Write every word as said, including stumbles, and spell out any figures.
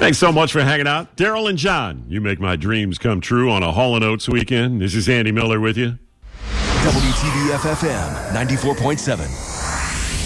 Thanks so much for hanging out. Daryl and John, you make my dreams come true on a Hall and Oates weekend. This is Andy Miller with you. W T B F F M ninety-four point seven.